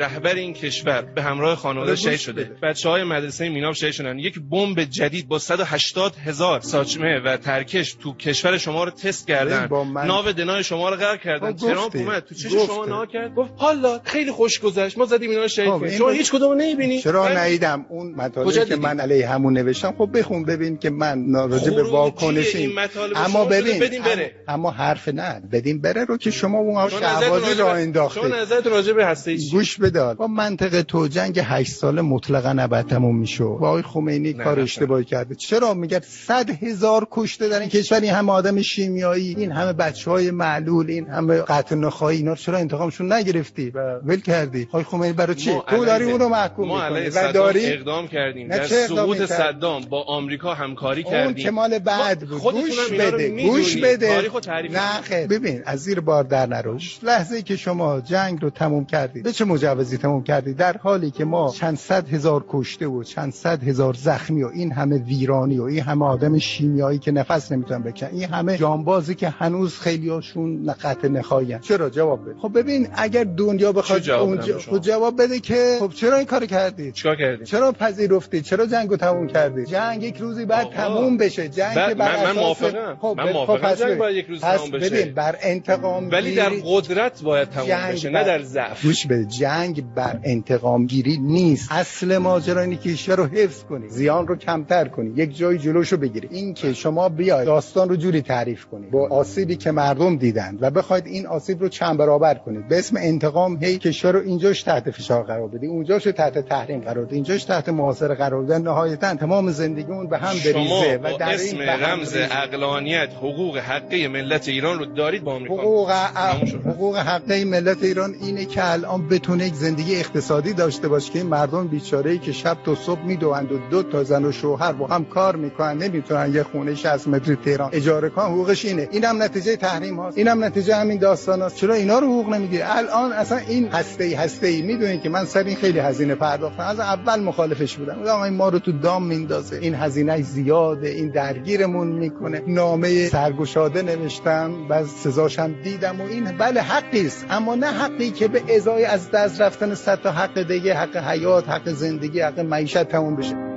رهبر این کشور به همراه خانواده شهید شده، بچه‌های مدرسه میناب شهید شدن، یک بمب جدید با 180,000 ساچمه و ترکش تو کشور شما رو تست کردن، ناو دنای شما رو غرق کردن. ترامپ اومد تو چش شما نها کرد، گفت حالا خیلی خوش گذشت، ما زدیم اینا رو شهید کردیم، شما هیچ کدومو نمی‌بینی. چرا ندیدم اون مطالبی که من علیه همون نوشتم؟ خب بخون ببین که من راجع به واکنشی، اما ببین اما حرف نه بدین بره رو که شما اون شهبازی راه انداختید. شما نظرت راجع به هسته چی؟ گوش بده. با منطق تو جنگ 8 ساله مطلقاً ابد تموم میشه. با آقای خمینی کار اشتباهی کرده. چرا میگه 100,000 کشته در این کشور، این همه آدم شیمیایی، این همه بچهای معلول، این همه قتل نخایی، اینا چرا انتقامشون نگرفتی و ول کردی؟ آقای خمینی برای چی تو داری اون رو محکوم می‌کنی و داری اقدام کردیم در سقوط صدام با آمریکا همکاری کردیم. اون که مال بعد بود. گوش بده. نه خیر، ببین از زیر بار در نرو. لحظه‌ای که شما جنگ رو تموم کردید، به چه مجوزی تموم کردید؟ در حالی که ما چند صد هزار کشته و چند صد هزار زخمی و این همه ویرانی و این همه آدم شیمیایی که نفس نمیتونن بکشن، این همه جانبازی که هنوز خیلیاشون قتل نخواهن. چرا؟ جواب بده. خب ببین اگر دنیا بخواد اونجا جواب بده که خب چرا این کارو کردید؟ چیکار کردید؟ چرا پذیرفتید؟ چرا جنگو تموم کردید؟ جنگ یک روزی بعد تموم بشه. جنگ که من موافقم. من موافقم جنگ باید یک روز تموم بشه. ببین بر انتقام ولی در قدرت باید تموم بشه، نه در ضعف. گوش بده، جنگ بر انتقام گیری نیست. اصل ماجرا اینه که کشور رو حفظ کنی، زیان رو کمتر کنی، یک جای جلوشو بگیری. این که شما بیاید داستان رو جوری تعریف کنید با آسیبی که مردم دیدن و بخواید این آسیب رو چند برابر کنید به اسم انتقام، هی کشور رو اینجاش تحت فشار قرار بدی، اونجاش تحت تحریم قرار بدی، اینجاش تحت محاصره قرار بدی، نهایتا تمام زندگیمون به هم بریزه و در اسم رمز عقلانیت حقوق حقه ملت ایران رو دارید با آمریکا. حقوق حقه ملت ایران اینه که الان بتونه یک زندگی اقتصادی داشته باشه که این مردم بیچاره‌ای که شب تا صبح میدوند و 2 تا زن و شوهر با هم کار میکنن نمیتونن یه خونه 60 متری تهران اجاره کنن، حقوقش اینه. اینم نتیجه تحریم هاست، اینم نتیجه همین داستان هاست. چرا اینا رو حقوق نمیگیره؟ الان اصلا این هسته‌ای میدونین که من سر این خیلی هزینه پرداختم، از اول مخالفش بودم. آقا ما رو تو دام میندازه، این هزینه زیاده، این درگیرمون میکنه. نامه سرگشاده نوشتم، بعد سزاشم دیدم و این بله حقی است، اما نه حقی که به ازای از دست رفتن 100 تا حق دیگه، حق حیات، حق زندگی، حق معیشت تموم بشه.